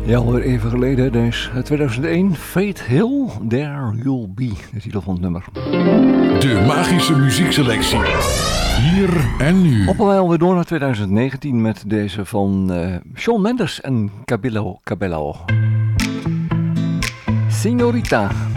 Ja, alweer even geleden, dus 2001, Faith Hill, There You'll Be, de titel van het nummer. De magische muziekselectie, hier en nu. Hoppen wij alweer door naar 2019 met deze van Shawn Mendes en Cabello. Signorita.